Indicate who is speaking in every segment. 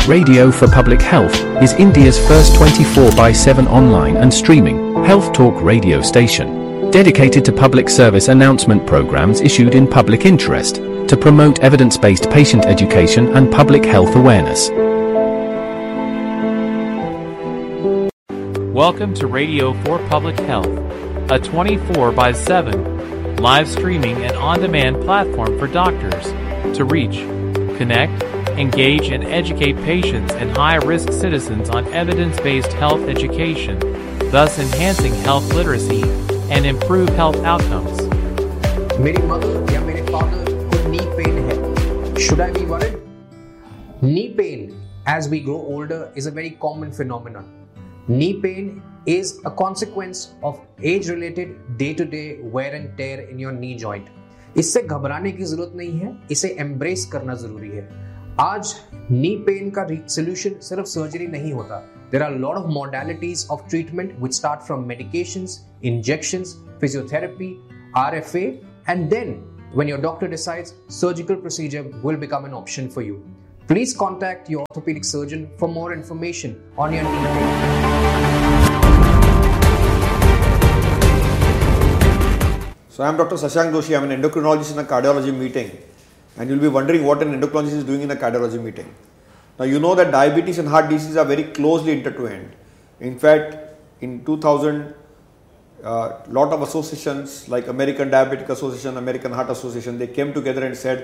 Speaker 1: Radio for Public Health is India's first 24/7 online and streaming health talk radio station, dedicated to public service announcement programs issued in public interest to promote evidence-based patient education and public health awareness.
Speaker 2: Welcome to Radio for Public Health, a 24/7 live streaming and on-demand platform for doctors to reach, connect, engage, and educate patients and high-risk citizens on evidence-based health education, thus enhancing health literacy and improve health outcomes.
Speaker 3: मेरी mother या मेरे father को knee pain है. Should I be worried? Knee pain, as we grow older, is a very common phenomenon. Knee pain is a consequence of age-related day-to-day wear and tear in your knee joint. इससे घबराने की जरूरत नहीं है, इसे embrace करना जरूरी है. आज knee pain का solution सिर्फ सर्जरी नहीं होता. There are a lot of modalities of treatment which start from medications, injections, physiotherapy, RFA, and then when your doctor decides, surgical procedure will become an option for you. Please contact your orthopedic surgeon for more information on your knee pain.
Speaker 4: So I am Dr. Shashank Doshi. I am an endocrinologist in a cardiology meeting, and you'll be wondering what an endocrinologist is doing in a cardiology meeting. Now you know that diabetes and heart disease are very closely intertwined. In fact, in 2000, lot of associations like American Diabetic Association, American Heart Association, they came together and said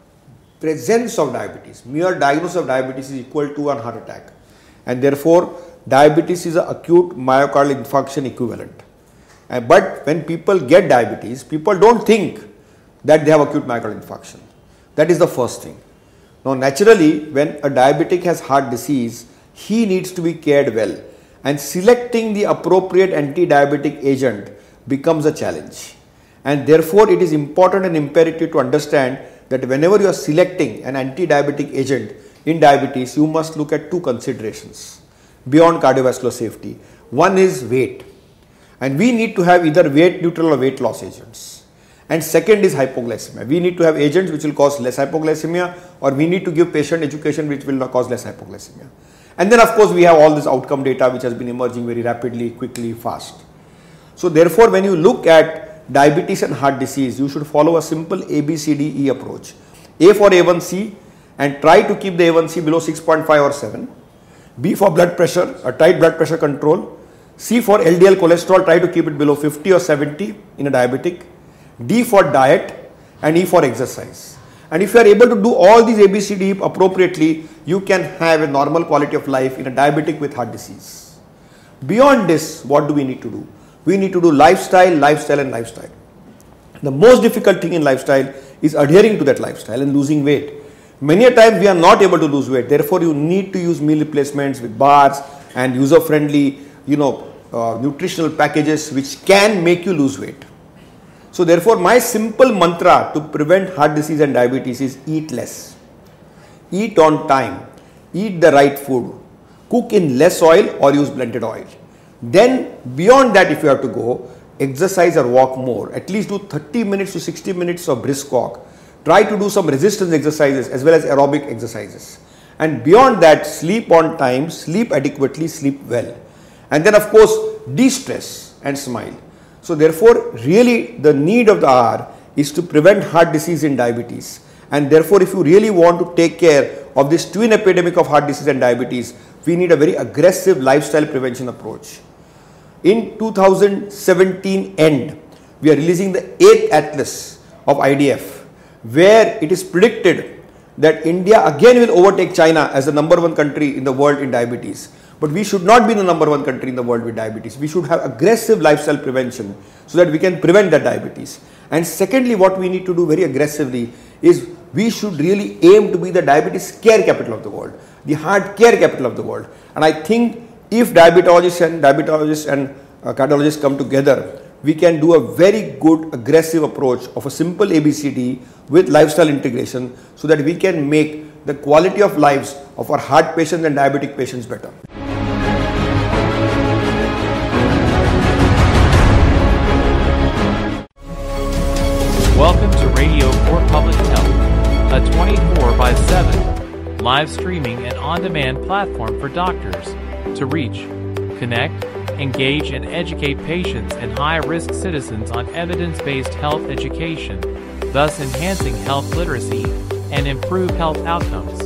Speaker 4: presence of diabetes, mere diagnosis of diabetes is equal to a heart attack, and therefore diabetes is an acute myocardial infarction equivalent. But when people get diabetes, people don't think that they have acute myocardial infarction. That is the first thing. Now naturally, when a diabetic has heart disease, he needs to be cared well, and selecting the appropriate anti-diabetic agent becomes a challenge. And therefore it is important and imperative to understand that whenever you are selecting an anti-diabetic agent in diabetes, you must look at two considerations beyond cardiovascular safety. One is weight, and we need to have either weight neutral or weight loss agents. And second is hypoglycemia. We need to have agents which will cause less hypoglycemia, or we need to give patient education which will not cause less hypoglycemia. And then of course we have all this outcome data which has been emerging very rapidly, quickly, fast. So therefore when you look at diabetes and heart disease, you should follow a simple ABCDE approach. A for A1C, and try to keep the A1C below 6.5 or 7. B for blood pressure, a tight blood pressure control. C for LDL cholesterol, try to keep it below 50 or 70 in a diabetic. D for diet, and E for exercise. And if you are able to do all these ABCD appropriately, you can have a normal quality of life in a diabetic with heart disease. Beyond this, what do we need to do? We need to do lifestyle, lifestyle and lifestyle. The most difficult thing in lifestyle is adhering to that lifestyle and losing weight. Many a times we are not able to lose weight. Therefore, you need to use meal replacements with bars and user-friendly, nutritional packages which can make you lose weight. So therefore, my simple mantra to prevent heart disease and diabetes is eat less, eat on time, eat the right food, cook in less oil or use blended oil. Then beyond that, if you have to go, exercise or walk more, at least do 30 minutes to 60 minutes of brisk walk. Try to do some resistance exercises as well as aerobic exercises. And beyond that, sleep on time, sleep adequately, sleep well. And then of course, de-stress and smile. So therefore, really the need of the hour is to prevent heart disease and diabetes. And therefore, if you really want to take care of this twin epidemic of heart disease and diabetes, we need a very aggressive lifestyle prevention approach. In 2017 end, we are releasing the 8th Atlas of IDF, where it is predicted that India again will overtake China as the #1 country in the world in diabetes. But we should not be the #1 country in the world with diabetes. We should have aggressive lifestyle prevention so that we can prevent that diabetes. And secondly, what we need to do very aggressively is we should really aim to be the diabetes care capital of the world, the heart care capital of the world. And I think if diabetologists and cardiologists come together, we can do a very good aggressive approach of a simple ABCD with lifestyle integration so that we can make the quality of lives of our heart patients and diabetic patients better.
Speaker 2: Welcome to Radio for Public Health, a 24/7 live streaming and on-demand platform for doctors to reach, connect, engage, and educate patients and high-risk citizens on evidence-based health education, thus enhancing health literacy and improve health outcomes.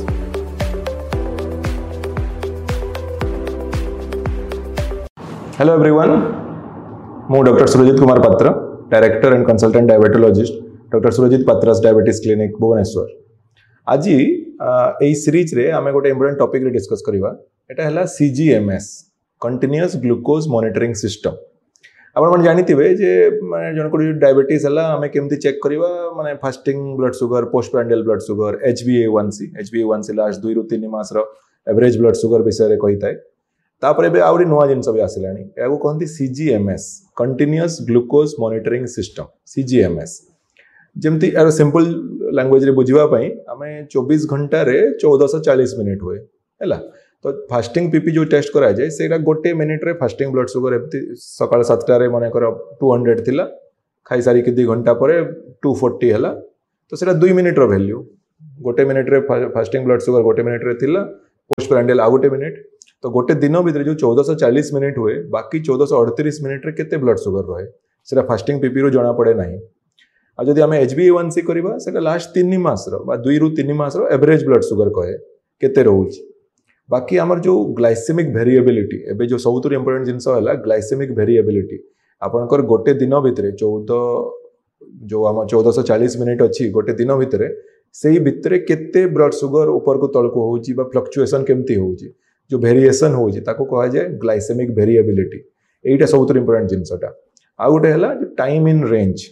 Speaker 5: Hello everyone, ମୁଁ Dr. Surajit Kumar Patra, Director and Consultant Diabetologist, Dr. Surajit Patra's Diabetes Clinic, Bhubaneswar. आज এই series रे आमे गोटे important topic रे discuss करिवा एटा हला CGMS continuous glucose monitoring system. आपण मन जानिथिबे जे माने जन को डायबिटीज हला आमे केमती चेक करिवा माने fasting blood sugar, postprandial blood sugar, HbA1c last 2 ରୁ 3 मास रो एवरेज ब्लड शुगर विषय रे कहिताय. तापर एबे आउरी नुवा जिंस भी आसिलानी एगो कहंती CGMS continuous glucose monitoring system CGMS. जेमती यार सिंपल लैंग्वेज रे बुझिबा पई आमे 24 घंटा रे 1440 मिनिट हुए हैला. तो फास्टिंग पीपी जो टेस्ट करा जाए सेटा गोटे मिनिट रे फास्टिंग ब्लड शुगर एमती सकाळ 7टा रे माने कर 200 थिला, खाई सारी के 2 घंटा परे 240 हैला. तो सेटा 2 मिनिट रो वैल्यू. गोटे मिनिट रे फास्टिंग ब्लड शुगर गोटे मिनिट रे थिला, पोस्टप्रांडियल आ गोटे मिनिट. तो गोटे दिन भितर जो 1440 मिनिट हुए बाकी 1438 मिनिट रे केते ब्लड शुगर रहे सेटा फास्टिंग पीपी रो जणा पड़े नाही. आ जदि आमे HbA1c करबा सेटा लास्ट 3 मास रो बा 2 ରୁ 3 मास रो एवरेज ब्लड शुगर कहे केते रहउची. बाकी हमर जो ग्लाइसेमिक वेरिएबिलिटी एबे जो सबुतु इंपोर्टेंट जिंस हला ग्लाइसेमिक वेरिएबिलिटी आपनकर गोटे दिन भितर 14 जो हम 1440 मिनिट अछि गोटे दिन भितर सेही भितर केते ब्लड शुगर ऊपर को तळ को होउची बा फ्लक्चुएशन केमती होउची जो वेरिएशन होउची ताको कहा जाय ग्लाइसेमिक वेरिएबिलिटी. एटा सबुतु इंपोर्टेंट जिंसटा. आ गोटे हला टाइम इन रेंज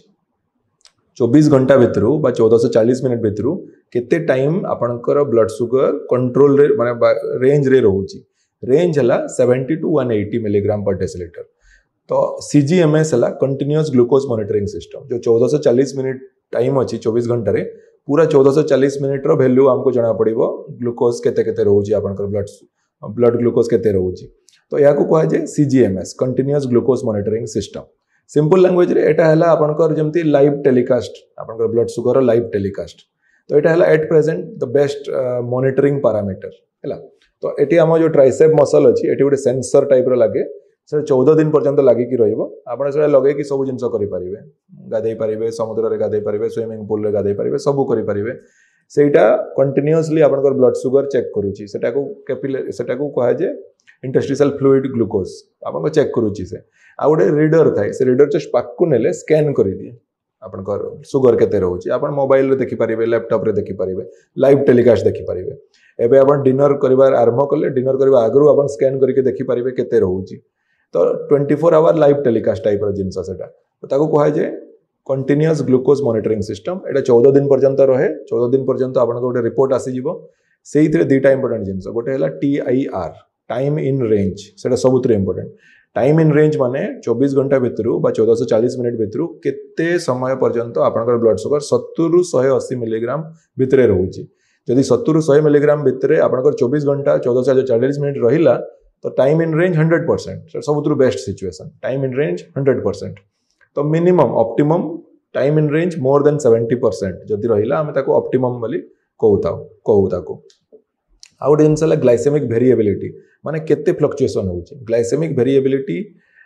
Speaker 5: 24 घंटा भितर बा 1440 मिनिट भितर केते टाइम आपनकर ब्लड शुगर कंट्रोल रे माने रेंज रे रहउची. रेंज हला 70 to 180 मिलीग्राम पर डेसिलीटर. तो CGMS हला कंटीन्यूअस ग्लूकोज मॉनिटरिंग सिस्टम जो 1440 मिनिट टाइम अछि 24 घंटा रे पूरा 1440 मिनिट रो वैल्यू हमको जणा पड़िबो ग्लूकोज केते केते रहउची आपनकर ब्लड ग्लूकोज केते रहउची. तो या को कहा जाय CGMS continuous glucose monitoring system. Simple language रे एटा हला आपनकर जेमती लाइव टेलीकास्ट आपनकर ब्लड शुगर लाइव टेलीकास्ट. तो एटा हला at present the best monitoring parameter हला. तो एटी हम जो ट्राइसेप मसल अछि एटी गोटे सेंसर टाइप रो लागे से 14 दिन पर्यंत लागि कि रहइबो. आपण से लगे कि सब जिंस करि परिबे, गाधै परिबे, समुद्र रे गाधै परिबे, स्विमिंग पूल रे गाधै परिबे, सब करि परिबे. सेटा कंटीन्यूअसली आपनकर ब्लड शुगर चेक करूची. सेटा को कहा जे इंटरस्टिशियल फ्लूइड ग्लूकोज आपन चेक करूची. से आ गोटे रीडर थाए से रीडर जस्ट पाकु नेले स्कैन करि दिए आपनकर शुगर केते रहउची. आपन मोबाइल रे देखि परिबे, लैपटॉप रे देखि परिबे, लाइव टेलीकास्ट देखि परिबे. एबे आपन डिनर करबार आरंभ करले डिनर करबा आगरु आपन स्कैन करके देखि परिबे केते रहउची. तो 24 आवर लाइव टेलीकास्ट टाइप रो जिंस सेटा. तो ताको कहा जे कंटीन्यूअस ग्लूकोज मॉनिटरिंग सिस्टम. एटा 14 दिन पर्यंत रहे. 14 दिन पर्यंत आपन गोटे रिपोर्ट आसी जिवो. सेइथरे दुटा इंपोर्टेंट जिंस गोटे हला TIR टाइम इन रेंज सेटा सबुत इंपोर्टेंट. टाइम इन रेंज माने 24 घंटा भितर बा 1440 मिनिट भितर केते समय पर्यंत आपनकर ब्लड शुगर 70 ରୁ 180 मिलीग्राम भितर रहउची. जदि 70 ରୁ 100 मिलीग्राम भितर आपनकर 24 घंटा 1440 मिनिट रहिला तो time in range 100% सबुतु best situation. Time in range 100%. तो minimum optimum time in range more than 70% जदि रहिला हमें ताको ऑप्टिमम बोली कहू ताको. आउट जिनसला ग्लाइसेमिक वेरिएबिलिटी माने केते फ्लक्चुएशन होउची. ग्लाइसेमिक वेरिएबिलिटी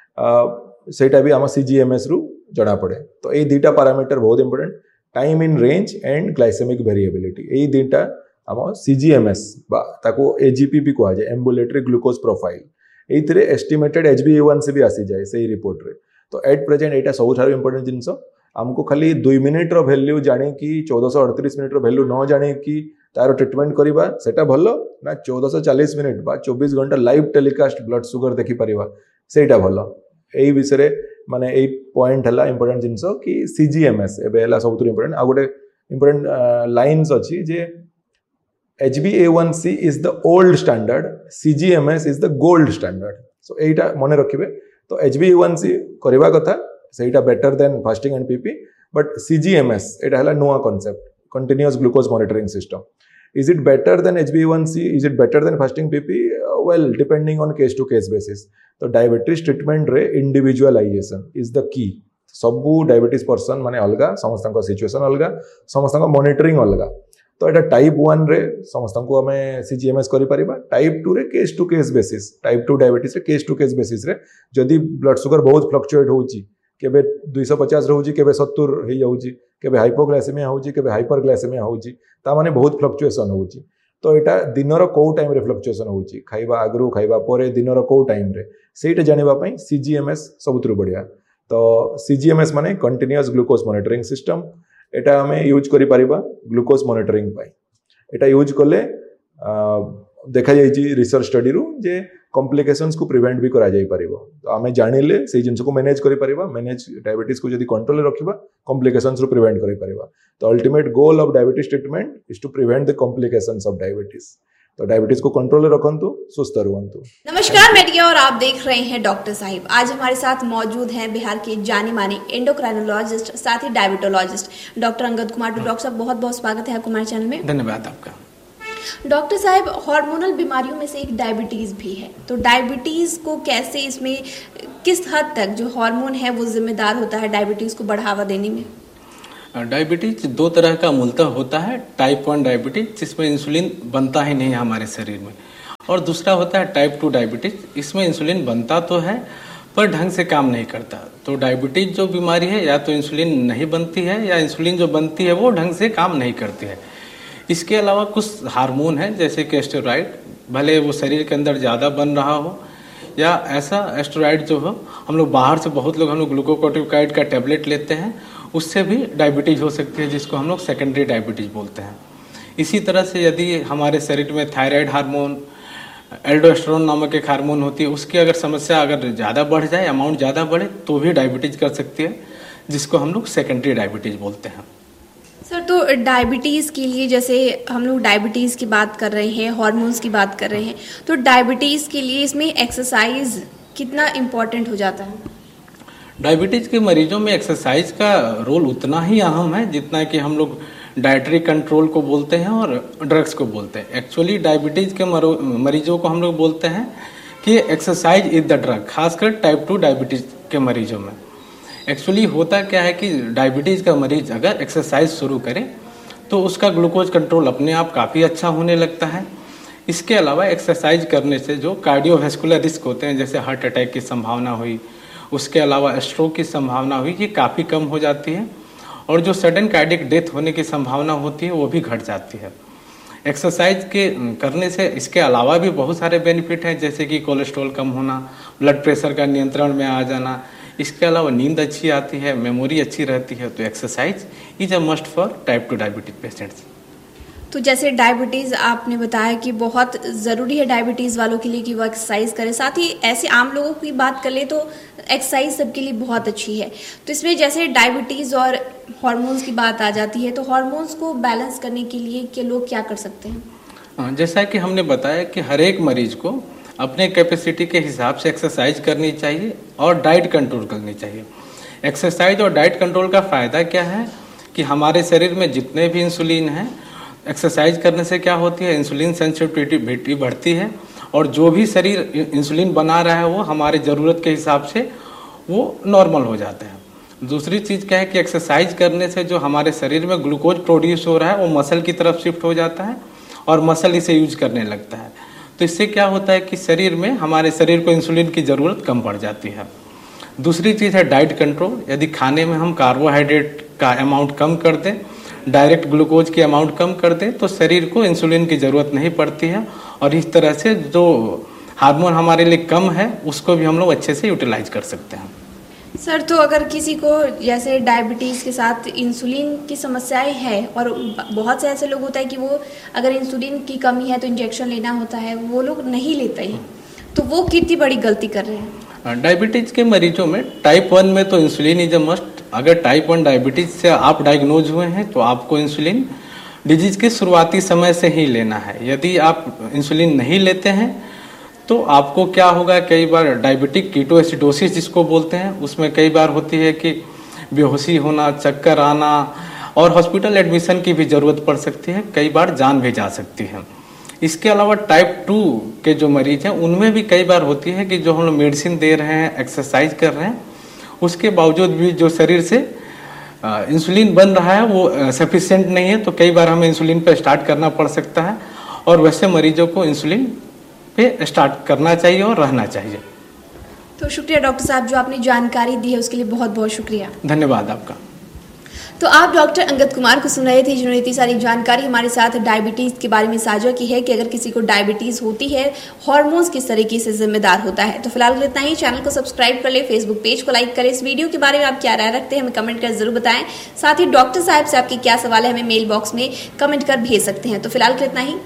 Speaker 5: सेटा भी हम CGMS रु जणा पड़े. तो ए दुटा पैरामीटर बहुत important time in range and glycaemic variability. ए दुटा हम CGMS बा ताको AGP भी कहा जाय ambulatory glucose profile. एइथरे estimated HbA1c भी आसी जाय सेही रिपोर्ट रे. तो एट प्रेजेंट एटा सबुठार इंपोर्टेंट जिंस हमको खाली 2 मिनिट रो वैल्यू जाने की 1438 मिनिट रो वैल्यू न जाने की तारो ट्रीटमेंट करिबा सेटा भलो ना 1440 मिनिट बा 24 घंटा लाइव टेलीकास्ट ब्लड शुगर देखि परिबा सेटा भलो. एई विषय माने एई पॉइंट हला इंपोर्टेंट जिंस कि CGMS एबे हला सबुतु इंपोर्टेंट. आ गोटे इंपोर्टेंट लाइन्स अछि जे HbA1c is the old standard, CGMS is the gold standard. सो एटा मने रखिबे. तो HbA1c करबा कथा सेटा better than fasting and PP. But CGMS एटा हला नुवा concept continuous glucose monitoring system. Is it better than HbA1c? Is it better than fasting PP? Well, depending on case to case basis. तो diabetes treatment रे individualisation is the key. सबू diabetes person माने अलगा, समस्त situation अलगा, समस्त monitoring अलगा. तो एटा टाइप 1 रे समस्त को हमें सीजीएमएस करि परिबा। टाइप 2 रे case to case basis, type 2 diabetes रे केस टू केस बेसिस रे जदि ब्लड शुगर बहुत फ्लक्चुएट होउची, केबे 250 रहउची, केबे 70 हे जाउची, केबे हाइपोग्लाइसेमिया होउची, केबे हाइपरग्लाइसेमिया होउची, ता माने बहुत फ्लक्चुएशन होउची। तो एटा दिनर को टाइम रे फ्लक्चुएशन होउची, खाइबा आगरु खाइबा परे दिनर को टाइम रे, सेटा जानिबा पई सीजीएमएस सबुतरु बढ़िया। तो सीजीएमएस माने कंटीन्यूअस ग्लूकोज मॉनिटरिंग सिस्टम, एटा हमें यूज करि परिबा ग्लूकोज मॉनिटरिंग पाई। एटा यूज कले देखा जाइए रिसर्च स्टडी रु जे कॉम्प्लिकेशंस को प्रिवेंट भी करा जाई परिबो। तो आमे जानिले से जिंस को मैनेज करि परिबा, मैनेज डायबिटीज को जदी कंट्रोल रखिबा कॉम्प्लिकेशंस रु प्रिवेंट करि परिबा। तो ultimate goal of diabetes treatment is to prevent the complications of diabetes. तो डायबिटीज को कंट्रोल रखंतु, सुस्त रहंतु।
Speaker 6: नमस्कार मेडिया, और आप देख रहे हैं डॉक्टर साहिब। आज हमारे साथ मौजूद हैं बिहार के जाने माने एंडोक्राइनोलॉजिस्ट, साथ ही diabetologist doctor Angad Kumar. Doctor साहब बहुत बहुत स्वागत है आपको हमारे चैनल में।
Speaker 7: धन्यवाद आपका।
Speaker 6: डॉक्टर साहब, हार्मोनल बीमारियों में से एक डायबिटीज भी है, तो डायबिटीज को कैसे, इसमें किस हद तक जो हार्मोन है वो जिम्मेदार होता है डायबिटीज को बढ़ावा देने में?
Speaker 7: डायबिटीज दो तरह का मूलतः होता है। टाइप 1 डायबिटीज जिसमें इंसुलिन बनता ही नहीं है हमारे शरीर में, और दूसरा होता है टाइप 2 डायबिटीज, इसमें इंसुलिन बनता तो है पर ढंग से काम नहीं करता। तो डायबिटीज जो बीमारी है, या तो इंसुलिन नहीं बनती है या इंसुलिन जो बनती है वो ढंग से काम नहीं करती है। इसके अलावा कुछ हार्मोन है जैसे कि एस्टेरॉइड, भले वो शरीर के अंदर ज़्यादा बन रहा हो, या ऐसा एस्टेरॉइड जो हो, हम लोग बाहर से बहुत लोग हम लोग ग्लूकोकोर्टिकोइड का टैबलेट लेते हैं, उससे भी डायबिटीज हो सकती है, जिसको हम लोग सेकेंडरी डायबिटीज बोलते हैं। इसी तरह से यदि हमारे शरीर में थायराइड हार्मोन, एल्डोस्टेरोन नामक एक हार्मोन होती है, उसकी अगर समस्या अगर ज़्यादा बढ़ जाए, अमाउंट ज़्यादा बढ़े, तो भी डायबिटीज कर सकती है, जिसको हम लोग सेकेंडरी डायबिटीज बोलते हैं।
Speaker 6: सर, तो डायबिटीज़ के लिए, जैसे हम लोग डायबिटीज़ की बात कर रहे हैं, हार्मोन्स की बात कर रहे हैं, तो डायबिटीज़ के लिए इसमें एक्सरसाइज कितना इम्पोर्टेंट हो जाता है?
Speaker 7: डायबिटीज के मरीजों में एक्सरसाइज का रोल उतना ही अहम है जितना कि हम लोग डाइटरी कंट्रोल को बोलते हैं और ड्रग्स को बोलते हैं। एक्चुअली डायबिटीज के मरीजों को हम लोग बोलते हैं कि एक्सरसाइज इज द ड्रग, खासकर टाइप 2 डायबिटीज के मरीजों में। एक्चुअली होता क्या है कि डायबिटीज का मरीज अगर एक्सरसाइज शुरू करे तो उसका ग्लूकोज कंट्रोल अपने आप काफ़ी अच्छा होने लगता है। इसके अलावा एक्सरसाइज करने से जो कार्डियोवैस्कुलर रिस्क होते हैं, जैसे हार्ट अटैक की संभावना हुई, उसके अलावा स्ट्रोक की संभावना हुई, ये काफ़ी कम हो जाती है, और जो सडन कार्डियक डेथ होने की संभावना होती है वो भी घट जाती है एक्सरसाइज के करने से। इसके अलावा भी बहुत सारे बेनिफिट हैं, जैसे कि कोलेस्ट्रॉल कम होना, ब्लड प्रेशर का नियंत्रण में आ जाना, इसके अलावा नींद अच्छी आती है, मेमोरी अच्छी रहती है। तो exercise is a must for type 2 diabetes patients.
Speaker 6: तो जैसे डायबिटीज़ आपने बताया कि बहुत ज़रूरी है डायबिटीज़ वालों के लिए कि वो एक्सरसाइज करें, साथ ही ऐसे आम लोगों की बात कर ले तो एक्सरसाइज सबके लिए बहुत अच्छी है। तो इसमें जैसे डायबिटीज़ और हार्मोन्स की बात आ जाती है, तो हार्मोन्स को बैलेंस करने के लिए के लोग क्या कर सकते हैं?
Speaker 7: जैसा कि हमने बताया कि हर एक मरीज को अपने कैपेसिटी के हिसाब से एक्सरसाइज करनी चाहिए और डाइट कंट्रोल करनी चाहिए। एक्सरसाइज और डाइट कंट्रोल का फ़ायदा क्या है कि हमारे शरीर में जितने भी इंसुलिन हैं, एक्सरसाइज करने से क्या होती है, इंसुलिन सेंसिटिविटी बढ़ती है, और जो भी शरीर इंसुलिन बना रहा है वो हमारे ज़रूरत के हिसाब से वो नॉर्मल हो जाता है। दूसरी चीज़ क्या है कि एक्सरसाइज करने से जो हमारे शरीर में ग्लूकोज प्रोड्यूस हो रहा है वो मसल की तरफ शिफ्ट हो जाता है और मसल इसे यूज करने लगता है। तो इससे क्या होता है कि शरीर में हमारे शरीर को इंसुलिन की ज़रूरत कम पड़ जाती है। दूसरी चीज़ है डाइट कंट्रोल। यदि खाने में हम कार्बोहाइड्रेट का अमाउंट कम कर दें, डायरेक्ट ग्लूकोज की अमाउंट कम कर दें, तो शरीर को इंसुलिन की ज़रूरत नहीं पड़ती है, और इस तरह से जो हार्मोन हमारे लिए कम है उसको भी हम लोग अच्छे से यूटिलाइज कर सकते हैं।
Speaker 6: सर, तो अगर किसी को जैसे डायबिटीज़ के साथ इंसुलिन की समस्याएं हैं, और बहुत से ऐसे लोग होता है कि वो अगर इंसुलिन की कमी है तो इंजेक्शन लेना होता है, वो लोग नहीं लेते हैं, तो वो कितनी बड़ी गलती कर रहे हैं?
Speaker 7: डायबिटीज़ के मरीजों में टाइप 1 में तो इंसुलिन इज अ मस्ट। अगर टाइप 1 डायबिटीज़ से आप डायग्नोज हुए हैं तो आपको इंसुलिन डिजीज के शुरुआती समय से ही लेना है। यदि आप इंसुलिन नहीं लेते हैं तो आपको क्या होगा, कई बार डायबिटिक कीटोएसिडोसिस जिसको बोलते हैं, उसमें कई बार होती है कि बेहोशी होना, चक्कर आना, और हॉस्पिटल एडमिशन की भी ज़रूरत पड़ सकती है, कई बार जान भी जा सकती है। इसके अलावा टाइप 2 के जो मरीज हैं उनमें भी कई बार होती है कि जो हम लोग मेडिसिन दे रहे हैं, एक्सरसाइज कर रहे हैं, उसके बावजूद भी जो शरीर से इंसुलिन बन रहा है वो सफिशिएंट नहीं है, तो कई बार हमें इंसुलिन पे स्टार्ट करना पड़ सकता है, और वैसे मरीजों को इंसुलिन पे स्टार्ट करना चाहिए और रहना चाहिए।
Speaker 6: तो शुक्रिया डॉक्टर साहब, जो आपने जानकारी दी है उसके लिए बहुत बहुत शुक्रिया।
Speaker 7: धन्यवाद आपका।
Speaker 6: तो आप डॉक्टर अंगद कुमार को सुन रहे थे, जिन्होंने इतनी सारी जानकारी हमारे साथ डायबिटीज़ के बारे में साझा की है कि अगर किसी को डायबिटीज़ होती है, हार्मोन्स किस तरीके से जिम्मेदार होता है। तो फिलहाल इतना ही। चैनल को सब्सक्राइब कर ले, फेसबुक पेज को लाइक करें। इस वीडियो के बारे में आप क्या राय रखते हैं हमें कमेंट कर जरूर बताएं। साथ ही डॉक्टर साहब से आपके क्या सवाल है हमें मेल बॉक्स में कमेंट कर भेज सकते हैं। तो फिलहाल इतना ही।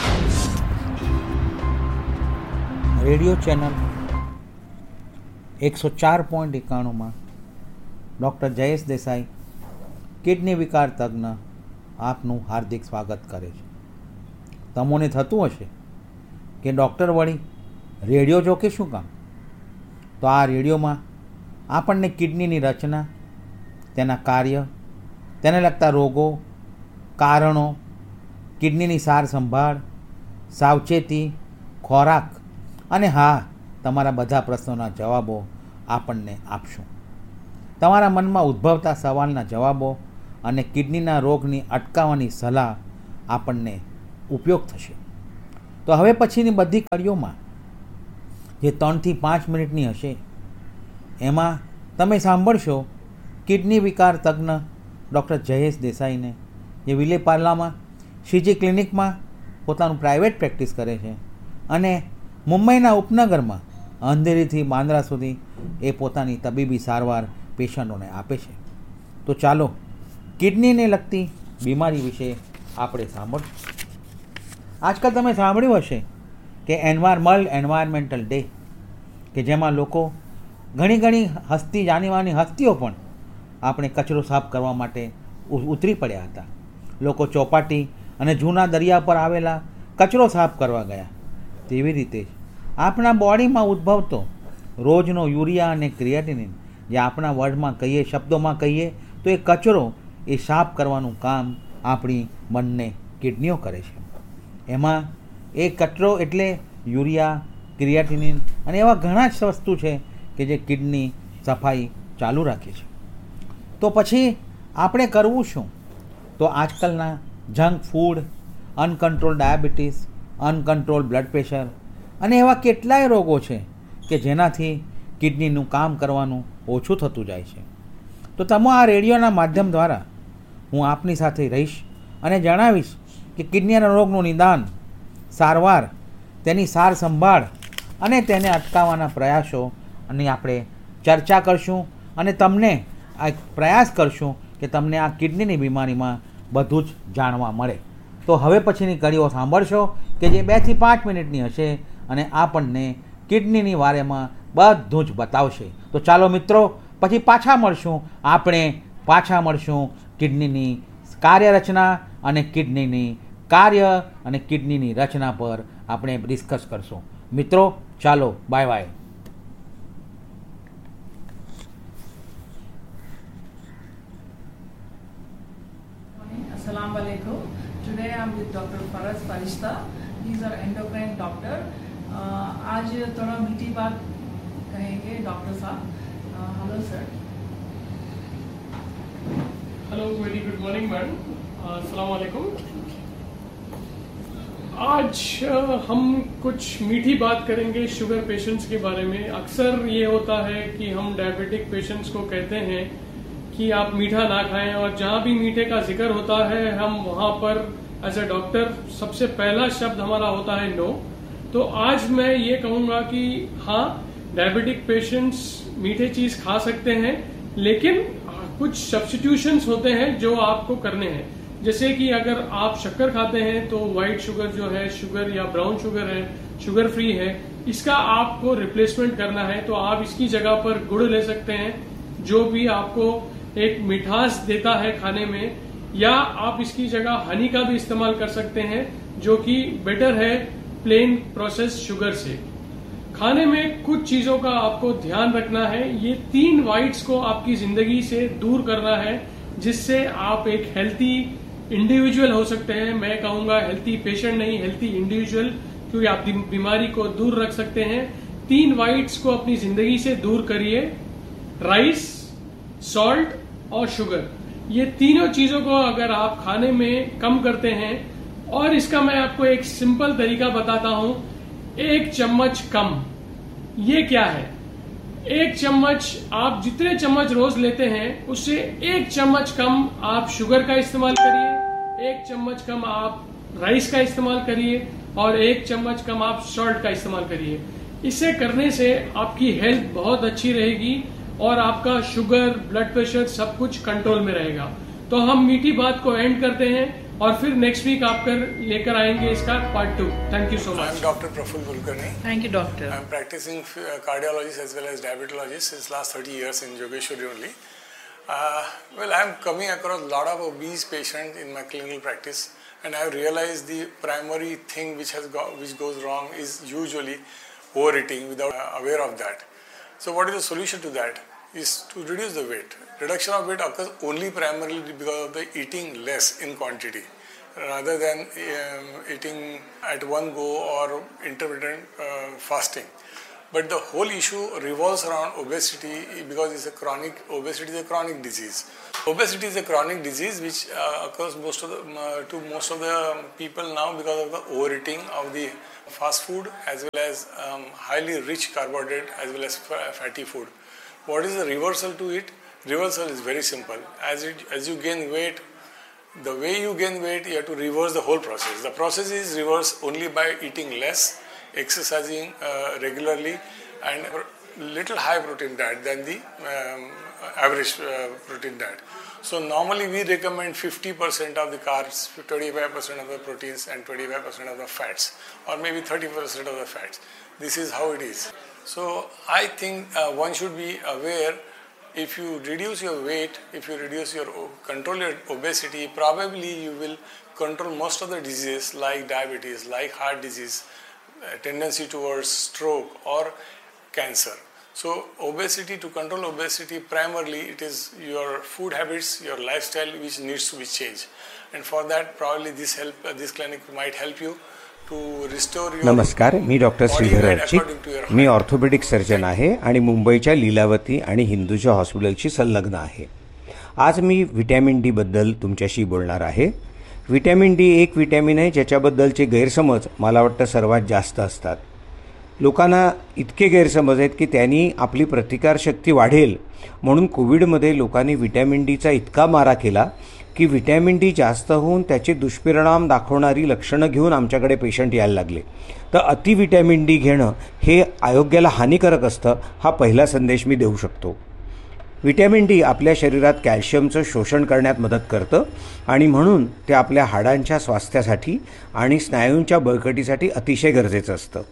Speaker 8: रेडियो चैनल 104.91 में डॉक्टर जयेश देसाई કિડની વિકાર તજ્ઞ આપનું હાર્દિક સ્વાગત કરે છે। તમોને થતું હશે કે ડૉક્ટર વળી રેડિયો જો કે શું કામ? તો આ રેડિયોમાં આપણને કિડનીની રચના, તેના કાર્ય, તેને લગતા રોગો, કારણો, કિડનીની સાર સંભાળ, સાવચેતી, ખોરાક અને હા, તમારા બધા પ્રશ્નોના જવાબો આપણને આપશું। તમારા મનમાં ઉદ્ભવતા સવાલના જવાબો અને કિડનીના રોગની અટકાવવાની સલાહ આપણને ઉપયોગ થશે। તો હવે પછીની બધી કડીઓમાં જે 3 થી 5 મિનિટની હશે, એમાં તમે સાંભળશો કિડની વિકાર તજ્ઞ ડૉક્ટર જયેશ દેસાઈને, જે વિલેપાર્લામાં શ્રીજી ક્લિનિકમાં પોતાનું પ્રાઇવેટ પ્રેક્ટિસ કરે છે અને મુંબઈના ઉપનગરમાં અંધેરીથી બાંદ્રા સુધી એ પોતાની તબીબી સારવાર પેશન્ટોને આપે છે। તો ચાલો કિડનીને લગતી બીમારી વિશે આપણે સાંભળશું। આજકાલ તમે સાંભળ્યું હશે કે એન્વાયરમેન્ટલ ડે, કે જેમાં લોકો ઘણી હસ્તી જાણીવાની હસ્તીઓ પણ આપણે કચરો સાફ કરવા માટે ઉતરી પડ્યા હતા। લોકો ચોપાટી અને જૂના દરિયા પર આવેલા કચરો સાફ કરવા ગયા। તેવી રીતે આપણા બોડીમાં ઉદ્ભવતો રોજનો યુરિયા અને ક્રિએટિનિન, જે આપણા વર્ડમાં કહીએ, શબ્દોમાં કહીએ તો એ કચરો એ સાફ કરવાનું કામ આપણી બંને કિડનીઓ કરે છે। એમાં એ કચરો એટલે યુરિયા, ક્રિએટિનિન અને એવા ઘણા જ વસ્તુ છે કે જે કિડની સફાઈ ચાલુ રાખે છે। તો પછી આપણે કરવું શું? તો આજકાલના junk food, uncontrol diabetes, uncontrol blood pressure અને એવા કેટલાય રોગો છે કે જેનાથી કિડનીનું કામ કરવાનું ઓછું થતું જાય છે। તો તમે આ રેડિયોના માધ્યમ દ્વારા હું આપની સાથે રહીશ અને જણાવીશ કે કિડનીના રોગનું નિદાન, સારવાર, તેની સાર સંભાળ અને તેને અટકાવવાના પ્રયાસો અને આપણે ચર્ચા કરશું અને તમને આ પ્રયાસ કરશું કે તમને આ કિડનીની બીમારીમાં બધું જ જાણવા મળે। તો હવે પછીની કડીઓ સાંભળશો કે જે 2 થી 5 મિનિટની હશે અને આપણને કિડનીની વારેમાં બધું જ બતાવશે। તો ચાલો મિત્રો, પછી પાછા મળશું કિડનીની કાર્યરચના અને કિડનીની કાર્ય અને કિડનીની રચના પર આપણે ડિસ્કસ કરશું। મિત્રો ચાલો, bye bye.
Speaker 9: Assalamu alaikum. Today I'm with Dr. Faraz Farishta. He's our endocrine doctor. आज थोड़ा मीठी बात कहेंगे डॉक्टर साहब। Hello sir.
Speaker 10: Hello, very good morning madam. अस्सलाम वालेकुम। आज हम कुछ मीठी बात करेंगे शुगर पेशेंट्स के बारे में। अक्सर ये होता है कि हम डायबिटिक पेशेंट्स को कहते हैं कि आप मीठा ना खाएं, और जहाँ भी मीठे का जिक्र होता है हम वहाँ पर एज ए डॉक्टर सबसे पहला शब्द हमारा होता है नो। तो आज मैं ये कहूँगा कि हाँ, डायबिटिक पेशेंट्स मीठे चीज खा सकते हैं, लेकिन कुछ सब्स्टिट्यूशंस होते हैं जो आपको करने हैं। जैसे कि अगर आप शक्कर खाते हैं तो व्हाइट शुगर जो है, शुगर या ब्राउन शुगर है, शुगर फ्री है, इसका आपको रिप्लेसमेंट करना है। तो आप इसकी जगह पर गुड़ ले सकते हैं, जो भी आपको एक मिठास देता है खाने में, या आप इसकी जगह हनी का भी इस्तेमाल कर सकते हैं, जो कि बेटर है प्लेन प्रोसेस शुगर से। खाने में कुछ चीजों का आपको ध्यान रखना है। ये 3 वाइट्स को आपकी जिंदगी से दूर करना है, जिससे आप एक हेल्थी इंडिविजुअल हो सकते हैं। मैं कहूंगा हेल्थी पेशेंट नहीं, हेल्थी इंडिविजुअल, क्योंकि आप बीमारी को दूर रख सकते हैं। 3 वाइट्स को अपनी जिंदगी से दूर करिए, राइस, सॉल्ट और शुगर। ये तीनों चीजों को अगर आप खाने में कम करते हैं, और इसका मैं आपको एक सिंपल तरीका बताता हूं, 1 चम्मच कम। ये क्या है? 1 चम्मच, आप जितने चम्मच रोज लेते हैं उससे 1 चम्मच कम आप शुगर का इस्तेमाल करिए, 1 चम्मच कम आप राइस का इस्तेमाल करिए, और 1 चम्मच कम आप सॉल्ट का इस्तेमाल करिए। इसे करने से आपकी हेल्थ बहुत अच्छी रहेगी और आपका शुगर, ब्लड प्रेशर सब कुछ कंट्रोल में रहेगा। तो हम मीठी बात को एंड करते हैं और फिर नेक्स्ट वीक आप लेकर आएंगे इसका part 2। Thank you so much.
Speaker 11: I am doctor Praful Kulkarni.
Speaker 9: Thank you doctor.
Speaker 11: I am practising cardiologist as well as diabetologist since last 30 years in Jogeshwari only. Well, I am coming across a lot of obese patients in my clinical practice, and I have realized the primary thing which goes wrong is usually overeating without aware of that. So what is the solution to that? Is to reduce the weight. Reduction of weight occurs only primarily because of the eating less in quantity, rather than eating at one go or intermittent fasting. But the whole issue revolves around obesity because obesity is a chronic disease. Obesity is a chronic disease which occurs to most of the people now because of the overeating of the fast food as well as highly rich carbohydrate as well as fatty food. What is the reversal to it? Reversal is very simple. As you gain weight, the way you gain weight, you have to reverse the whole process. The process is reversed only by eating less, exercising regularly, and little high protein diet than the average protein diet. So normally we recommend 50% of the carbs, 25% of the proteins, and 25% of the fats, or maybe 30% of the fats. This is how it is. So I think one should be aware, if you reduce your weight, if you control your obesity, probably you will control most of the diseases like diabetes, like heart disease, tendency towards stroke or cancer. So obesity, to control obesity, primarily it is your food habits, your lifestyle which needs to be changed. And for that probably this clinic might help you to restore your.
Speaker 12: नमस्कार, मी doctor Shridhar अर्चिक. मी orthopaedic surgeon आहे आणि मुंबईच्या लीलावती आणि हिंदूजा हॉस्पिटलशी संलग्न आहे. आज मी vitamin D बद्दल तुमच्याशी बोलणार आहे. व्हिटॅमिन डी एक व्हिटॅमिन आहे ज्याच्याबद्दलचे गैरसमज मला वाटतं सर्वात जास्त असतात. लोकांना इतके गैरसमज आहेत की त्यांनी आपली प्रतिकारशक्ती वाढेल म्हणून कोविडमध्ये लोकांनी व्हिटॅमिन डीचा इतका मारा केला की व्हिटॅमिन डी जास्त होऊन त्याचे दुष्परिणाम दाखवणारी लक्षणं घेऊन आमच्याकडे पेशंट यायला लागले. तर अति व्हिटॅमिन डी घेणं हे आरोग्याला हानिकारक असतं, हा पहिला संदेश मी देऊ शकतो. व्हिटॅमिन डी आपल्या शरीरात कॅल्शियमचं शोषण करण्यात मदत करतं आणि म्हणून ते आपल्या हाडांच्या स्वास्थ्यासाठी आणि स्नायूंच्या बळकटीसाठी अतिशय गरजेचं असतं.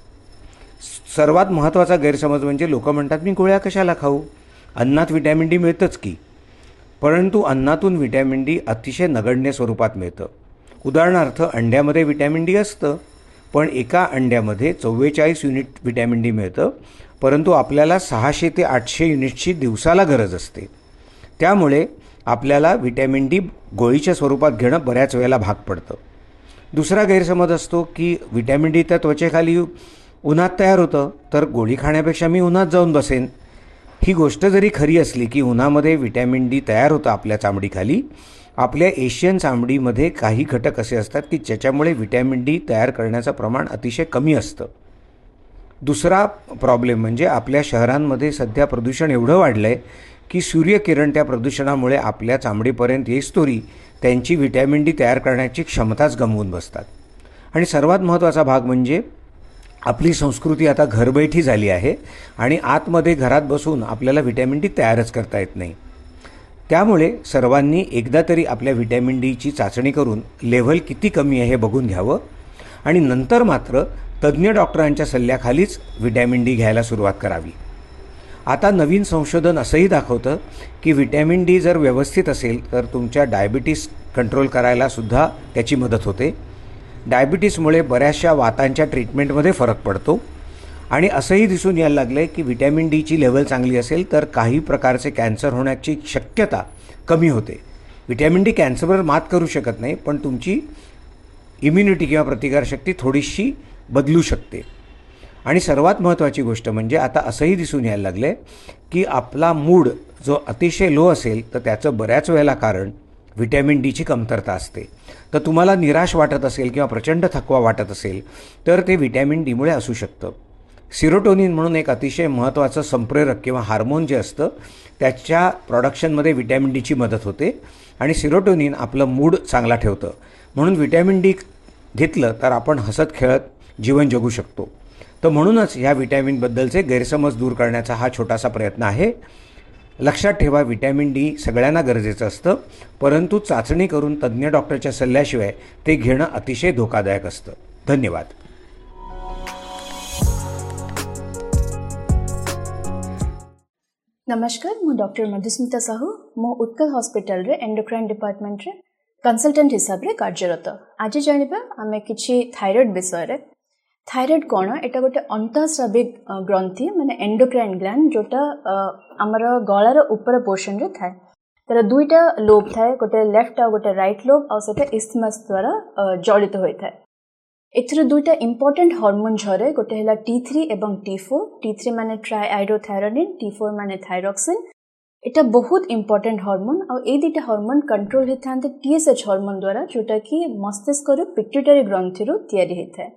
Speaker 12: सर्वात महत्त्वाचा गैरसमज म्हणजे लोक म्हणतात मी गोळ्या कशाला खाऊ, अन्नात व्हिटॅमिन डी मिळतंच की. परंतु अन्नातून व्हिटॅमिन डी अतिशय नगण्य स्वरूपात मिळतं. उदाहरणार्थ अंड्यामध्ये व्हिटॅमिन डी असतं, पण एका अंड्यामध्ये 44 युनिट व्हिटॅमिन डी मिळतं, परंतु आपल्याला 600 ते 800 युनिट्सची दिवसाला गरज असते. त्यामुळे आपल्याला व्हिटॅमिन डी गोळीच्या स्वरूपात घेणं बऱ्याच वेळेला भाग पडतं. दुसरा गैरसमज असतो की व्हिटॅमिन डी त्या त्वचेखाली उन्हात तयार होतं, तर गोळी खाण्यापेक्षा मी उन्हात जाऊन बसेन. ही गोष्ट जरी खरी असली की उन्हामध्ये व्हिटॅमिन डी तयार होतं आपल्या चामडीखाली, आपल्या एशियन चामडीमध्ये काही घटक असे असतात की ज्याच्यामुळे व्हिटॅमिन डी तयार करण्याचं प्रमाण अतिशय कमी असतं. दुसरा प्रॉब्लेम म्हणजे आपल्या शहरांमध्ये सध्या प्रदूषण एवढं वाढलं आहे की सूर्यकिरण त्या प्रदूषणामुळे आपल्या चामडीपर्यंत येईस्तोरी त्यांची व्हिटॅमिन डी तयार करण्याची क्षमताच गमावून बसतात. आणि सर्वात महत्त्वाचा भाग म्हणजे आपली संस्कृती आता घरबैठी झाली आहे आणि आतमध्ये घरात बसून आपल्याला व्हिटॅमिन डी तयारच करता येत नाही. त्यामुळे सर्वांनी एकदा तरी आपल्या व्हिटॅमिन डीची चाचणी करून लेव्हल किती कमी आहे हे बघून घ्यावं आणि नंतर मात्र तज्ज्ञ डॉक्टरांच्या सल्ल्याखालीच व्हिटॅमिन डी घ्यायला सुरुवात करावी. आता नवीन संशोधन असंही दाखवतं की व्हिटॅमिन डी जर व्यवस्थित असेल तर तुमच्या डायबिटीस कंट्रोल करायलासुद्धा त्याची मदत होते. डायबिटीसमुळे बऱ्याचशा वातांच्या ट्रीटमेंटमध्ये फरक पडतो आणि असंही दिसून यायला लागलं आहे की व्हिटॅमिन डीची लेवल चांगली असेल तर काही प्रकारचे कॅन्सर होण्याची शक्यता कमी होते. व्हिटॅमिन डी कॅन्सरवर मात करू शकत नाही, पण तुमची इम्युनिटी किंवा प्रतिकारशक्ती थोडीशी बदलू शकते. आणि सर्वात महत्त्वाची गोष्ट म्हणजे आता असंही दिसून यायला लागलं आहे की आपला मूड जो अतिशय लो असेल तर त्याचं बऱ्याच वेळेला कारण व्हिटॅमिन डीची कमतरता असते. तर तुम्हाला निराश वाटत असेल किंवा प्रचंड थकवा वाटत असेल तर ते व्हिटॅमिन डीमुळे असू शकतं. सिरोटोनिन म्हणून एक अतिशय महत्त्वाचं संप्रेरक किंवा हार्मोन जे असतं त्याच्या प्रोडक्शनमध्ये व्हिटॅमिन डीची मदत होते आणि सिरोटोनिन आपलं मूड चांगला ठेवतं. म्हणून व्हिटॅमिन डी घेतलं तर आपण हसत खेळत जीवन जगू शकतो. तर म्हणूनच ह्या व्हिटॅमिनबद्दलचे गैरसमज दूर करण्याचा हा छोटासा प्रयत्न आहे. लक्षात ठेवा, व्हिटॅमिन डी सगळ्यांना गरजेचं असतं, परंतु चाचणी करून तज्ज्ञ डॉक्टरच्या सल्ल्याशिवाय ते घेणं अतिशय धोकादायक असतं. धन्यवाद.
Speaker 13: नमस्कार, मु डॉक्टर मधुस्मिता साहू मो उत्कल हॉस्पिटल रे एंडोक्राइन डिपार्टमेंट रे कंसल्टेंट हिसाब रे कार्यरत. आज जानिबा आमे किछि थायराइड विषय रे. थायराइड कोन? एटा गोटे अंतःस्राविक ग्रंथि माने एंडोक्राइन ग्लैंड जोटा हमर गळार ऊपर पोर्शन रे थाए. तर दुईटा लोब थाए, गोटे लेफ्ट आ गोटे राइट लोब आ सेटा इस्थमस द्वारा जड़ित होई थाए. एथरे दुईटा इंपोर्टेंट हार्मोन झरे, गोटे हैला T3 एवं T4. T3 माने ट्राइआइरोथायरोनिन, T4 माने थायरॉक्सिन. एटा बहुत इंपोर्टेंट हार्मोन आ ए दुईटा हार्मोन कंट्रोल हेथांते TSH हार्मोन द्वारा जोटा कि मस्तिष्क रो पिट्यूटरी ग्रंथि रो तयारी हेथाए.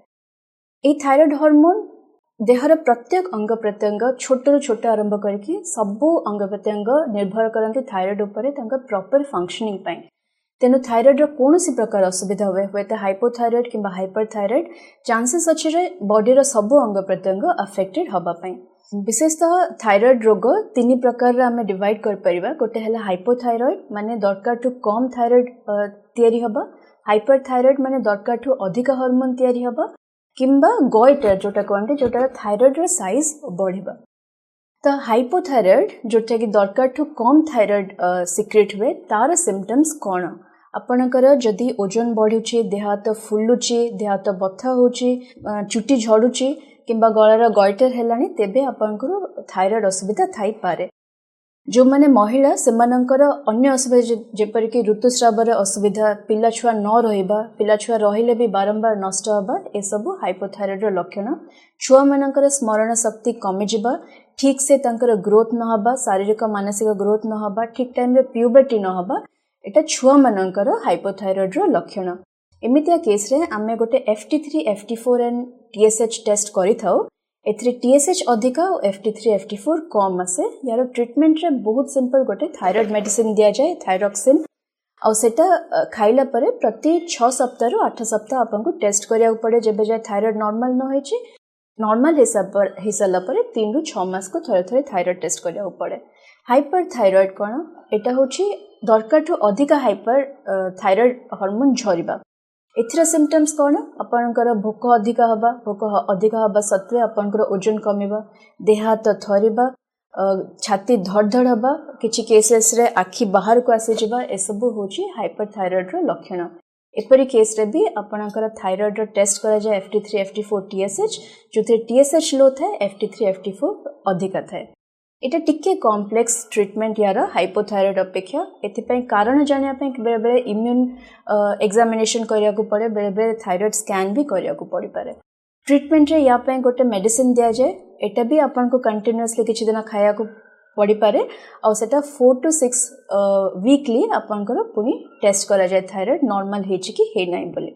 Speaker 13: ए थायराइड हार्मोन देहर प्रत्येक अंग प्रत्यंग छोटरू छोट आरंभ करके सबु अंग प्रत्यंग निर्भर करते थायराइड उपर प्रॉपर फंक्शनिंग पाई. तेणु थायराइड कौन प्रकार असुविधा हुए हुए तो हाइपोथायराइड कि हाइपरथायराइड चांसेस अच्छे बॉडी रो सबु अंग प्रत्यंग अफेक्टेड हवापाई. विशेषतः थायराइड रोग 3 प्रकार आम डिवाइड कर परिबा. गोटे है हाइपोथायराइड माने दरकार ठू कम थायराइड तैयारी हबा, हाइपरथायराइड माने दरकार ठू अधिक हार्मोन तैयारी हबा, किंबा गॉइटर जोटा कहते जोटा थायराइड रो साइज बढ़िबा. तो हाइपोथायराइड जोटा कि दरकार ठू कम थायराइड सिक्रेट हुए तार सिम्पटम्स कौन? आपणकर जदि ओजन बढ़ुची, देह हाथ फुलुची, देह हाथ बथा होची, चुटी झड़ुची किंबा गଳାର गॉइटर हेलानी तेबे आपणकर थायराइड असुविधा थाई पारे. जो माने महिला सेमानकर अन्य असुविधा जेपर कि ऋतुस्रावर असुविधा, पिला छुआ न रहिबा, पिला छुआ रहिले भी बारंबार नष्ट हबा, ए सब हाइपोथायराइड रो लक्षण. छुआ मानकर स्मरण शक्ति कमी जिबा, ठीक से तांकर ग्रोथ न हबा, शारीरिक मानसिक ग्रोथ न हबा, ठीक टाइम रे प्यूबर्टी न हबा, एटा छुआ मानकर हाइपोथायराइड रो लक्षण. एमितिया केस रे आमे गोटे FT3, FT4 and TSH test करि थाउ. एथरे TSH अधिका और FT3, FT4 कम आसे. यार ट्रीटमेंट रे बहुत सिंपल, गोटे थायराइड मेडिसिन दिया जाए थायरॉक्सिन, और सेटा खाइला परे प्रति 6 सप्ताह रु 8 सप्ताह आपन टेस्ट करिया पड़े. जेबे जाए थायराइड नॉर्मल न होइछि, नॉर्मल हिसाब पर 3 रु 6 मास को थरे थरे थायराइड टेस्ट करिया पड़े. हाइपरथायराइड कोन? एटा होछि दरकार ठू अधिका हाइपर थायराइड हार्मोन झरिबा. एथरा सिम्पटम्स कौन? आपणकर भोक अधिका हबा, भोक अधिका हबा सत्वे आपणकर ओजन कमिबा, देह हाथ थरिबा, छाती धड़धड़ हबा, किछि केसेस रे आखि बाहर को आसी जिबा, ए सब होछि हाइपरथायराइड रो लक्षण. एपरी केस रे भी आपणकर थायराइड रो टेस्ट करा जाय FT3, FT4, TSH. जोथे TSH लो थाए, FT3, FT4 अधिका थाए. एटा टिके कॉम्प्लेक्स ट्रीटमेंट यार हाइपोथायराइड अपेक्षा. एथिपई कारण जानिया पे बेले बेले इम्यून एग्जामिनेशन करिया को पड़े, बेले बेले थायराइड स्कैन भी करिया को पड़ी पारे. ट्रीटमेंट रे या पे गोटे मेडिसिन दिया जाए, एटा भी आपन को कंटिन्यूअसली किछि दिन खाया को पड़ी पारे, और सेटा 4 to 6 वीकली आपन को पुनी टेस्ट करा जाए थायराइड नॉर्मल हेछि कि हे नै बोली.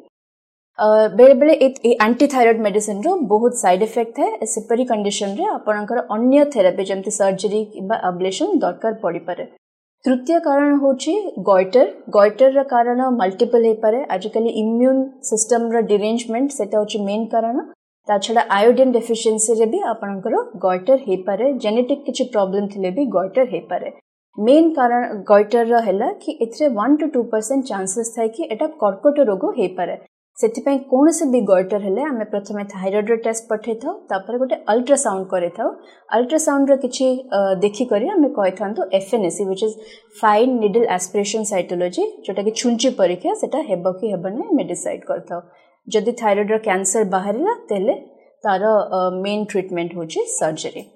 Speaker 13: बेले बेले एंटी थायराइड मेडिसिन रो बहुत साइड इफेक्ट है. सेपरी कंडीशन रे आपनकर अन्य थेरेपी जमती सर्जरी किबा अब्लेशन दरकार पड़ी पारे. तृतीय कारण होछि गॉइटर. गॉइटर रा कारण मल्टीपल हे पारे. आजकल इम्यून सिस्टम रा डिरेंजमेंट सेटा होछि मेन कारण. ता छडा आयोडीन डेफिशिएंसी रे भी आपनकर गॉइटर हे पारे. जेनेटिक किछि प्रॉब्लम थिले भी गॉइटर हे पारे. मेन कारण गॉइटर रा हैला कि एथरे 1 to 2% चांसेस थाए कि एटा कर्कट रोग हे पारे. सेथिपई कौन से भी गॉइटर हेले आमे प्रथमे थायराइड रो टेस्ट पठे थाउ, तापर गोटे अल्ट्रासाउंड करे थाउ. अल्ट्रासाउंड रो किछि देखि करी आमे कहि थांतो FNAC which is fine needle aspiration cytology, जोटा कि छुंची परीक्षा सेटा हेबो कि हेबो नै मे डिसाइड करथाउ. जदि थायराइड रो कैंसर बाहरिला तेले तार मेन ट्रीटमेंट होछि सर्जरी.